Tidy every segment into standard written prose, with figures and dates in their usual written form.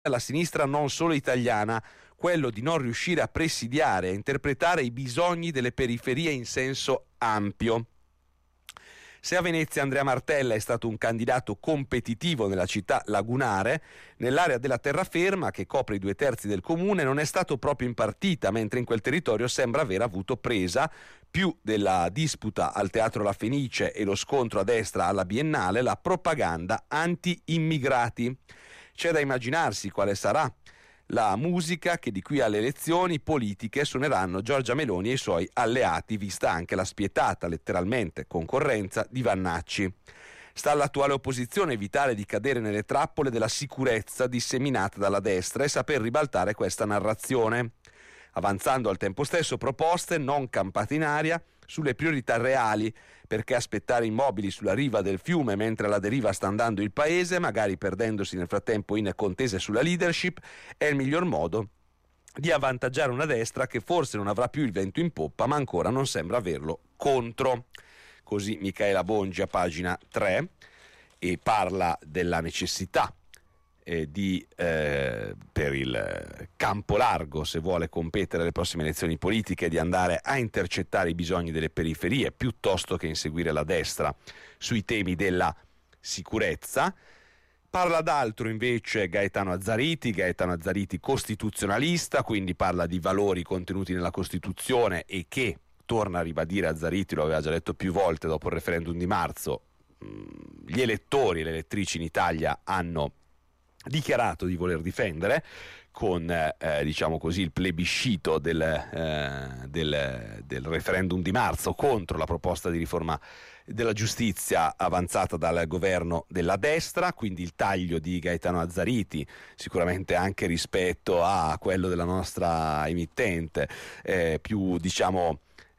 alla sinistra non solo italiana, quello di non riuscire a presidiare e interpretare i bisogni delle periferie in senso ampio. Se a Venezia Andrea Martella è stato un candidato competitivo nella città lagunare, nell'area della terraferma, che copre i 2/3 del comune, non è stato proprio in partita, mentre in quel territorio sembra aver avuto presa, più della disputa al Teatro La Fenice e lo scontro a destra alla Biennale, la propaganda anti-immigrati. C'è da immaginarsi quale sarà la musica che di qui alle elezioni politiche suoneranno Giorgia Meloni e i suoi alleati, vista anche la spietata, letteralmente, concorrenza di Vannacci. Sta all'attuale opposizione evitare di cadere nelle trappole della sicurezza disseminata dalla destra e saper ribaltare questa narrazione, avanzando al tempo stesso proposte non campate in aria sulle priorità reali, perché aspettare immobili sulla riva del fiume mentre alla deriva sta andando il paese, magari perdendosi nel frattempo in contese sulla leadership, è il miglior modo di avvantaggiare una destra che forse non avrà più il vento in poppa, ma ancora non sembra averlo contro. Così Michaela Bongi a pagina 3, e parla della necessità per il campo largo, se vuole competere alle prossime elezioni politiche, di andare a intercettare i bisogni delle periferie piuttosto che inseguire la destra sui temi della sicurezza. Parla d'altro invece Gaetano Azzariti costituzionalista, quindi parla di valori contenuti nella Costituzione e che, torna a ribadire Azzariti, lo aveva già detto più volte dopo il referendum di marzo, gli elettori e le elettrici in Italia hanno dichiarato di voler difendere con diciamo così il plebiscito del referendum di marzo contro la proposta di riforma della giustizia avanzata dal governo della destra. Quindi il taglio di Gaetano Azzariti, sicuramente anche rispetto a quello della nostra emittente, più diciamo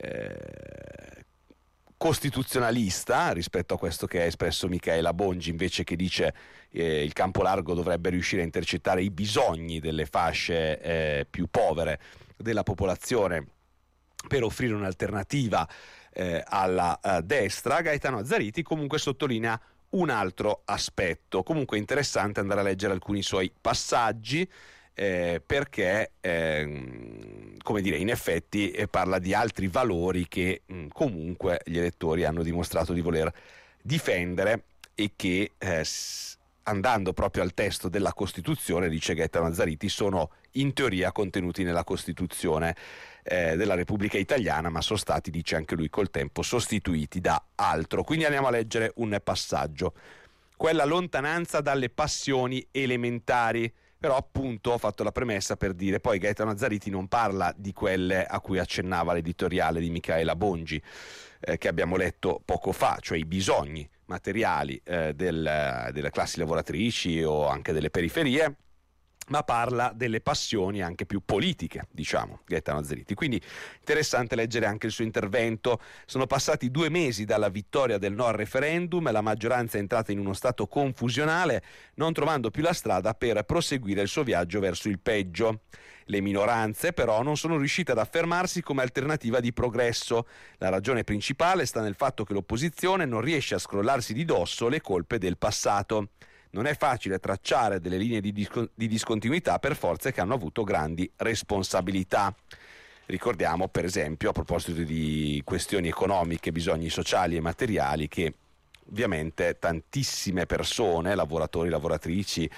costituzionalista rispetto a questo che ha espresso Michaela Bongi, invece, che dice il campo largo dovrebbe riuscire a intercettare i bisogni delle fasce più povere della popolazione per offrire un'alternativa alla destra. Gaetano Azzariti comunque sottolinea un altro aspetto, comunque interessante andare a leggere alcuni suoi passaggi, perché come dire, in effetti parla di altri valori che comunque gli elettori hanno dimostrato di voler difendere e che andando proprio al testo della Costituzione, dice Gaetano Azzariti, sono in teoria contenuti nella Costituzione della Repubblica Italiana, ma sono stati, dice anche lui, col tempo sostituiti da altro. Quindi andiamo a leggere un passaggio. Quella lontananza dalle passioni elementari. Però appunto ho fatto la premessa per dire, poi Gaetano Azzariti non parla di quelle a cui accennava l'editoriale di Michaela Bongi che abbiamo letto poco fa, cioè i bisogni materiali delle classi lavoratrici o anche delle periferie, ma parla delle passioni anche più politiche, diciamo, Gaetano Azzariti. Quindi interessante leggere anche il suo intervento. Sono passati 2 mesi dalla vittoria del no al referendum e la maggioranza è entrata in uno stato confusionale, non trovando più la strada per proseguire il suo viaggio verso il peggio. Le minoranze però non sono riuscite ad affermarsi come alternativa di progresso. La ragione principale sta nel fatto che l'opposizione non riesce a scrollarsi di dosso le colpe del passato. Non è facile tracciare delle linee di discontinuità per forze che hanno avuto grandi responsabilità. Ricordiamo, per esempio, a proposito di questioni economiche, bisogni sociali e materiali, che ovviamente tantissime persone, lavoratori, lavoratrici,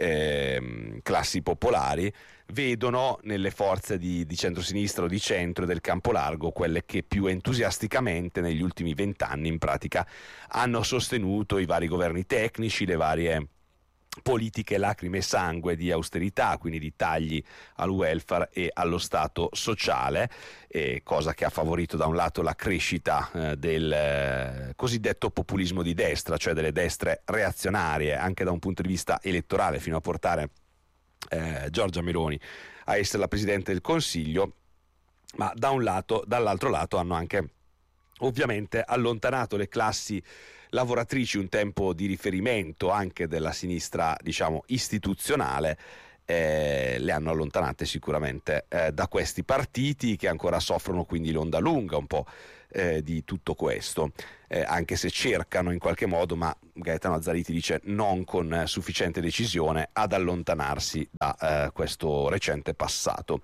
classi popolari, vedono nelle forze di centrosinistra o di centro e del campo largo quelle che più entusiasticamente negli ultimi 20 anni in pratica hanno sostenuto i vari governi tecnici, le varie politiche lacrime e sangue di austerità, quindi di tagli al welfare e allo stato sociale, cosa che ha favorito da un lato la crescita del cosiddetto populismo di destra, cioè delle destre reazionarie anche da un punto di vista elettorale, fino a portare Giorgia Meloni a essere la Presidente del Consiglio, ma dall'altro lato hanno anche ovviamente allontanato le classi lavoratrici, un tempo di riferimento anche della sinistra, diciamo, istituzionale, le hanno allontanate sicuramente da questi partiti che ancora soffrono quindi l'onda lunga un po' di tutto questo, anche se cercano in qualche modo, ma Gaetano Azzariti dice non con sufficiente decisione, ad allontanarsi da questo recente passato.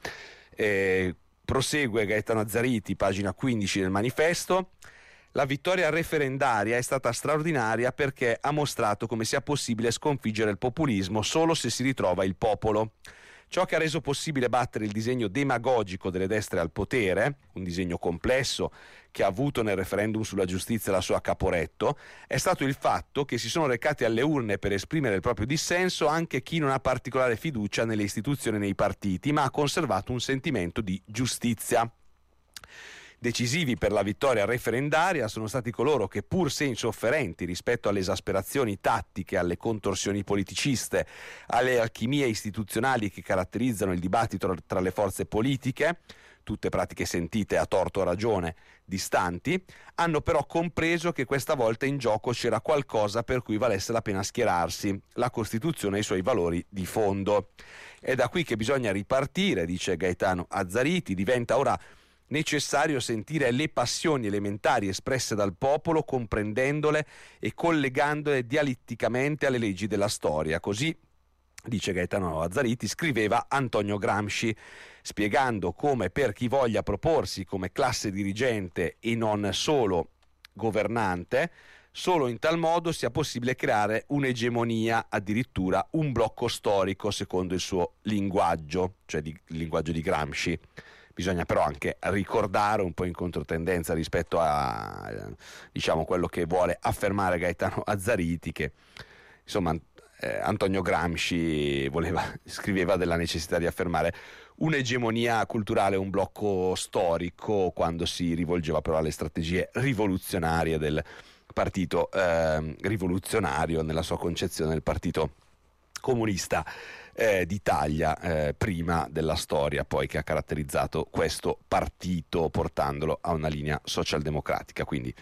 Prosegue Gaetano Azzariti, pagina 15 del manifesto. La vittoria referendaria è stata straordinaria perché ha mostrato come sia possibile sconfiggere il populismo solo se si ritrova il popolo. Ciò che ha reso possibile battere il disegno demagogico delle destre al potere, un disegno complesso che ha avuto nel referendum sulla giustizia la sua Caporetto, è stato il fatto che si sono recati alle urne per esprimere il proprio dissenso anche chi non ha particolare fiducia nelle istituzioni e nei partiti, ma ha conservato un sentimento di giustizia. Decisivi per la vittoria referendaria sono stati coloro che, pur se insofferenti rispetto alle esasperazioni tattiche, alle contorsioni politiciste, alle alchimie istituzionali che caratterizzano il dibattito tra le forze politiche, tutte pratiche sentite a torto o ragione, distanti, hanno però compreso che questa volta in gioco c'era qualcosa per cui valesse la pena schierarsi, la Costituzione e i suoi valori di fondo. È da qui che bisogna ripartire, dice Gaetano Azzariti, diventa ora necessario sentire le passioni elementari espresse dal popolo, comprendendole e collegandole dialetticamente alle leggi della storia. Così, dice Gaetano Azzariti, scriveva Antonio Gramsci, spiegando come per chi voglia proporsi come classe dirigente e non solo governante, solo in tal modo sia possibile creare un'egemonia, addirittura un blocco storico secondo il suo linguaggio, cioè il linguaggio di Gramsci. Bisogna però anche ricordare, un po' in controtendenza rispetto a quello che vuole affermare Gaetano Azzariti, che insomma Antonio Gramsci scriveva della necessità di affermare un'egemonia culturale, un blocco storico, quando si rivolgeva però alle strategie rivoluzionarie del partito rivoluzionario, nella sua concezione del partito comunista d'Italia, prima della storia poi che ha caratterizzato questo partito, portandolo a una linea socialdemocratica. Quindi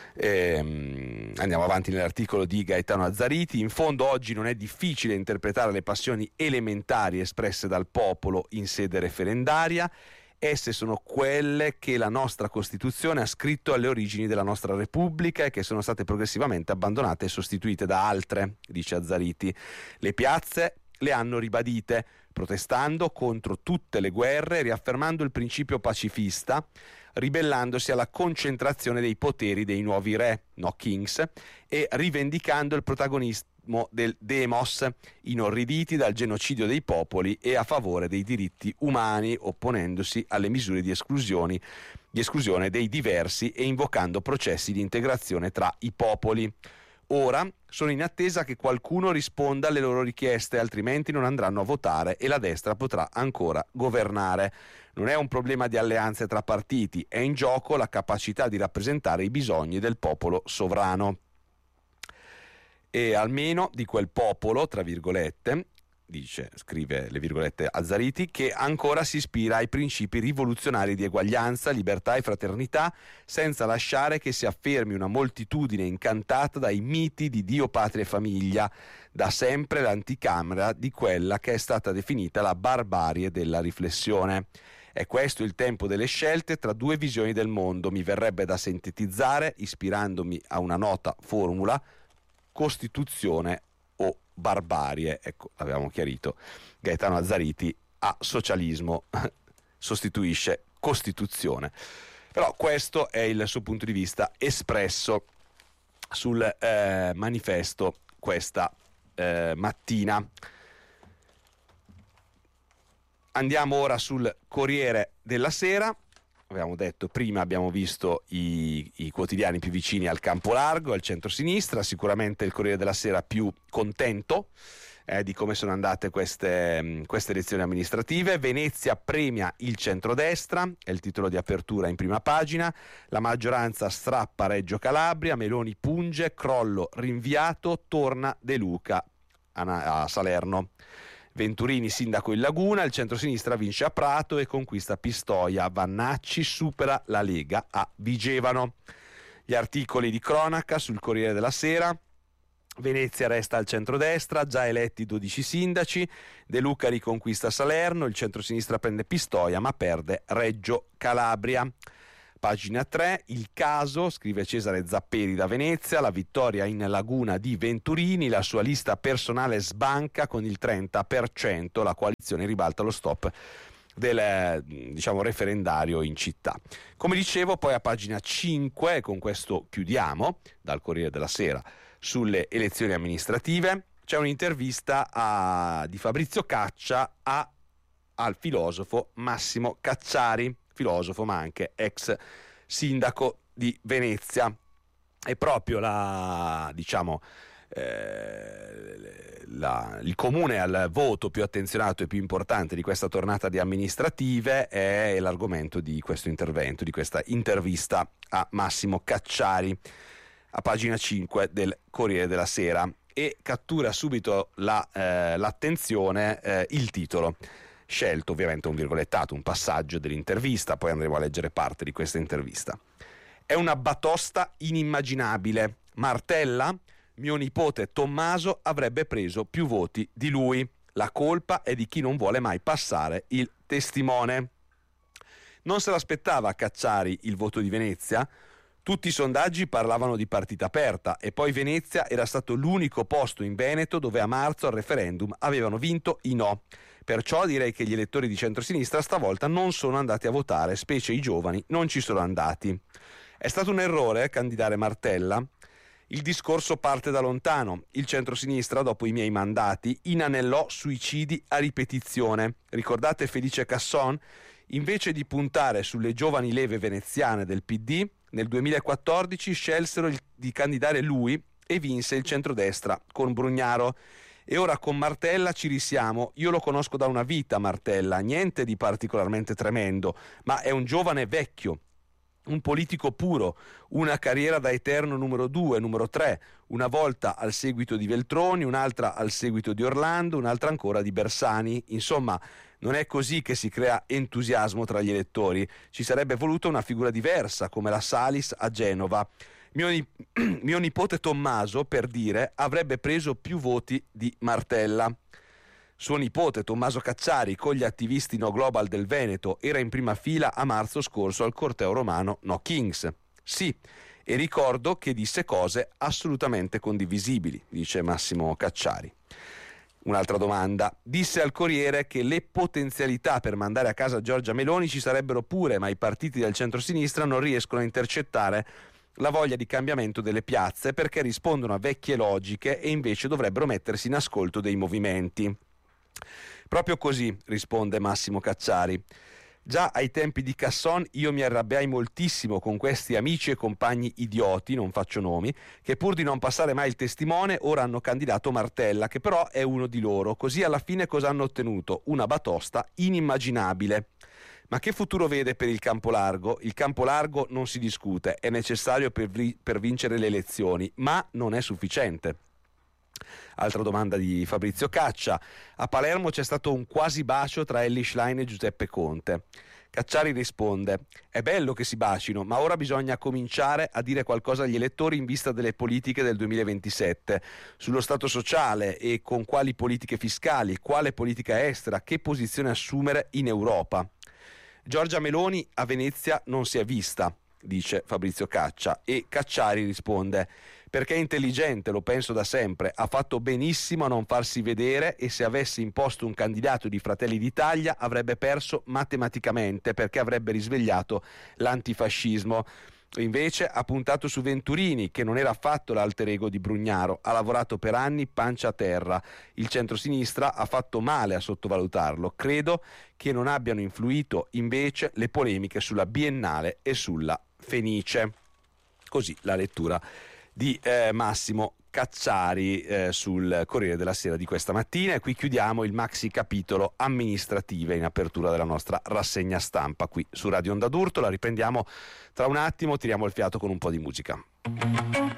andiamo avanti nell'articolo di Gaetano Azzariti. In fondo oggi non è difficile interpretare le passioni elementari espresse dal popolo in sede referendaria. Esse sono quelle che la nostra Costituzione ha scritto alle origini della nostra Repubblica e che sono state progressivamente abbandonate e sostituite da altre, dice Azzariti. Le piazze le hanno ribadite, protestando contro tutte le guerre, riaffermando il principio pacifista, ribellandosi alla concentrazione dei poteri dei nuovi re, no kings, e rivendicando il protagonismo del demos, inorriditi dal genocidio dei popoli e a favore dei diritti umani, opponendosi alle misure di esclusione dei diversi e invocando processi di integrazione tra i popoli. Ora sono in attesa che qualcuno risponda alle loro richieste, altrimenti non andranno a votare e la destra potrà ancora governare. Non è un problema di alleanze tra partiti, è in gioco la capacità di rappresentare i bisogni del popolo sovrano. E almeno di quel popolo, tra virgolette, scrive le virgolette Azzariti, che ancora si ispira ai principi rivoluzionari di eguaglianza, libertà e fraternità, senza lasciare che si affermi una moltitudine incantata dai miti di Dio, patria e famiglia, da sempre l'anticamera di quella che è stata definita la barbarie della riflessione. È questo il tempo delle scelte tra due visioni del mondo, mi verrebbe da sintetizzare, ispirandomi a una nota formula: Costituzione o barbarie. Ecco, l'avevamo chiarito. Gaetano Azzariti a socialismo sostituisce Costituzione. Però questo è il suo punto di vista espresso sul manifesto questa mattina. Andiamo ora sul Corriere della Sera. Avevamo detto prima, abbiamo visto i quotidiani più vicini al campo largo, al centro-sinistra. Sicuramente il Corriere della Sera più contento di come sono andate queste elezioni amministrative. Venezia premia il centrodestra, è il titolo di apertura in prima pagina. La maggioranza strappa Reggio Calabria, Meloni punge, crollo rinviato, torna De Luca a Salerno. Venturini sindaco in Laguna, il centrosinistra vince a Prato e conquista Pistoia, Vannacci supera la Lega a Vigevano. Gli articoli di cronaca sul Corriere della Sera: Venezia resta al centrodestra, già eletti 12 sindaci, De Luca riconquista Salerno, il centrosinistra prende Pistoia ma perde Reggio Calabria. pagina 3, il caso, scrive Cesare Zapperi da Venezia, la vittoria in Laguna di Venturini, la sua lista personale sbanca con il 30%, la coalizione ribalta lo stop del referendario in città. Come dicevo, poi a pagina 5, e con questo chiudiamo, dal Corriere della Sera, sulle elezioni amministrative, c'è un'intervista di Fabrizio Caccia al filosofo Massimo Cacciari, filosofo ma anche ex sindaco di Venezia. È proprio il comune al voto più attenzionato e più importante di questa tornata di amministrative è l'argomento di questo intervento, di questa intervista a Massimo Cacciari, a pagina 5 del Corriere della Sera, e cattura subito l'attenzione il titolo, scelto ovviamente un virgolettato, un passaggio dell'intervista, poi andremo a leggere parte di questa intervista. È una batosta inimmaginabile. Martella? Mio nipote Tommaso avrebbe preso più voti di lui. La colpa è di chi non vuole mai passare il testimone. Non se l'aspettava Cacciari il voto di Venezia? Tutti i sondaggi parlavano di partita aperta e poi Venezia era stato l'unico posto in Veneto dove a marzo al referendum avevano vinto i no. Perciò direi che gli elettori di centrosinistra stavolta non sono andati a votare, specie i giovani non ci sono andati. È stato un errore candidare Martella? Il discorso parte da lontano. Il centrosinistra, dopo i miei mandati, inanellò suicidi a ripetizione. Ricordate Felice Casson? Invece di puntare sulle giovani leve veneziane del PD, nel 2014 scelsero di candidare lui e vinse il centrodestra con Brugnaro. E ora con Martella ci risiamo. Io lo conosco da una vita, Martella, niente di particolarmente tremendo, ma è un giovane vecchio, un politico puro, una carriera da eterno numero 2, numero 3, una volta al seguito di Veltroni, un'altra al seguito di Orlando, un'altra ancora di Bersani. Insomma, non è così che si crea entusiasmo tra gli elettori. Ci sarebbe voluta una figura diversa, come la Salis a Genova. Mio nipote Tommaso, per dire, avrebbe preso più voti di Martella. Suo nipote Tommaso Cacciari, con gli attivisti No Global del Veneto, era in prima fila a marzo scorso al corteo romano No Kings. Sì, e ricordo che disse cose assolutamente condivisibili, dice Massimo Cacciari. Un'altra domanda. Disse al Corriere che le potenzialità per mandare a casa Giorgia Meloni ci sarebbero pure, ma i partiti del centrosinistra non riescono a intercettare la voglia di cambiamento delle piazze perché rispondono a vecchie logiche e invece dovrebbero mettersi in ascolto dei movimenti. Proprio così, risponde Massimo Cacciari. Già ai tempi di Casson io mi arrabbiai moltissimo con questi amici e compagni idioti, non faccio nomi, che pur di non passare mai il testimone ora hanno candidato Martella, che però è uno di loro. Così alla fine cosa hanno ottenuto? Una batosta inimmaginabile. Ma che futuro vede per il campo largo? Il campo largo non si discute, è necessario per vincere le elezioni, ma non è sufficiente. Altra domanda di Fabrizio Caccia. A Palermo c'è stato un quasi bacio tra Elly Schlein e Giuseppe Conte. Cacciari risponde: è bello che si bacino, ma ora bisogna cominciare a dire qualcosa agli elettori in vista delle politiche del 2027, sullo stato sociale e con quali politiche fiscali, quale politica estera, che posizione assumere in Europa. Giorgia Meloni a Venezia non si è vista, dice Fabrizio Caccia, e Cacciari risponde: perché è intelligente, lo penso da sempre, ha fatto benissimo a non farsi vedere e se avesse imposto un candidato di Fratelli d'Italia avrebbe perso matematicamente perché avrebbe risvegliato l'antifascismo. Invece ha puntato su Venturini, che non era affatto l'alter ego di Brugnaro, ha lavorato per anni pancia a terra. Il centrosinistra ha fatto male a sottovalutarlo. Credo che non abbiano influito invece le polemiche sulla Biennale e sulla Fenice. Così la lettura di Massimo Cacciari sul Corriere della Sera di questa mattina, e qui chiudiamo il maxi capitolo amministrative in apertura della nostra rassegna stampa qui su Radio Onda d'Urto. La riprendiamo tra un attimo, tiriamo il fiato con un po' di musica.